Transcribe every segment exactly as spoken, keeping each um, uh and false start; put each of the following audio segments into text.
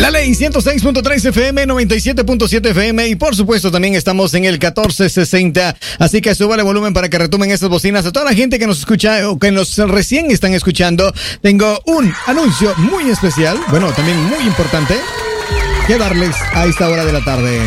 La Ley ciento seis punto tres F M, noventa y siete punto siete F M y por supuesto también estamos en el catorce sesenta. Así que súbale volumen para que retomen esas bocinas. A toda la gente que nos escucha o que nos recién están escuchando, tengo un anuncio muy especial, bueno, también muy importante, que darles a esta hora de la tarde.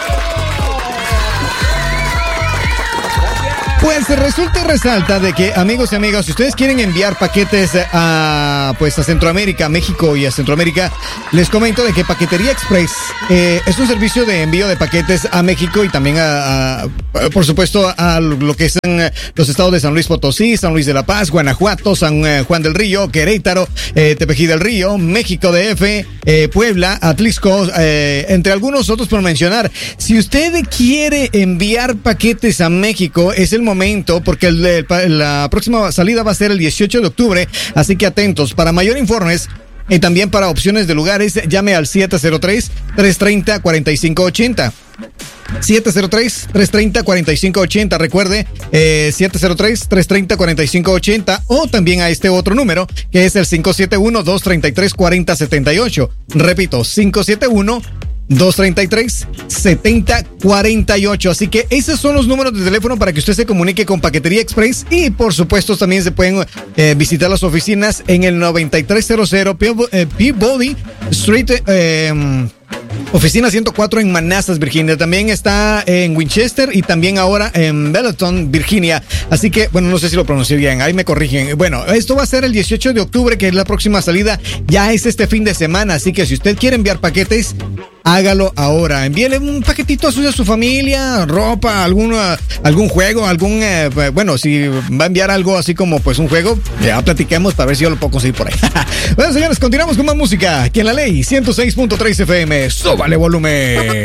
Pues resulta y resalta de que, amigos y amigas, si ustedes quieren enviar paquetes a, pues, a Centroamérica, México y a Centroamérica, les comento de que Paquetería Express eh, es un servicio de envío de paquetes a México y también a, a por supuesto, a lo que son los estados de San Luis Potosí, San Luis de la Paz, Guanajuato, San Juan del Río, Querétaro, eh, Tepeji del Río, México D F, eh, Puebla, Atlixco, eh, entre algunos otros por mencionar. Si usted quiere enviar paquetes a México, es el momento, porque el, el, la próxima salida va a ser el dieciocho de octubre, así que atentos. Para mayor informes y también para opciones de lugares, llame al siete cero tres, tres tres cero, cuatro cinco ocho cero. siete cero tres, tres tres cero, cuatro cinco ocho cero. Recuerde, eh, siete cero tres, tres tres cero, cuatro cinco ocho cero o también a este otro número que es el cinco siete uno, dos tres tres, cuatro cero siete ocho. Repito, cinco siete uno, dos tres tres, siete cero cuatro ocho. Así que esos son los números de teléfono para que usted se comunique con Paquetería Express y por supuesto también se pueden eh, visitar las oficinas en el noventa y tres cero cero Peabody Street, eh, oficina ciento cuatro en Manassas, Virginia. También está en Winchester y también ahora en Belton, Virginia. Así que, bueno, no sé si lo pronuncié bien, ahí me corrigen. Bueno, esto va a ser el dieciocho de octubre, que es la próxima salida. Ya es este fin de semana, así que si usted quiere enviar paquetes, hágalo ahora. Envíele un paquetito a su, a su familia, ropa, alguna, algún juego, algún... Eh, bueno, si va a enviar algo así como pues un juego, ya platiquemos para ver si yo lo puedo conseguir por ahí. Bueno, señores, continuamos con más música aquí en La Ley ciento seis punto tres F M. ¡Súbale volumen!